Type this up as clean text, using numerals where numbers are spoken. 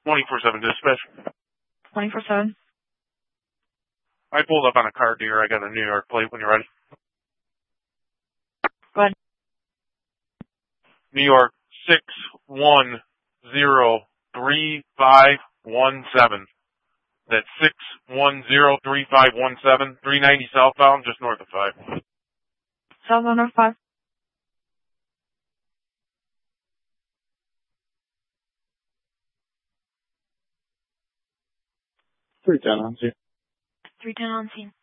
24/7 dispatch. 24/7. I pulled up on a car dealer. I got a New York plate when you're ready. Go ahead. New York 6103517. That's 6103517. 390 southbound, just north of 5. Southbound or 5. $310 on scene. $310 on scene.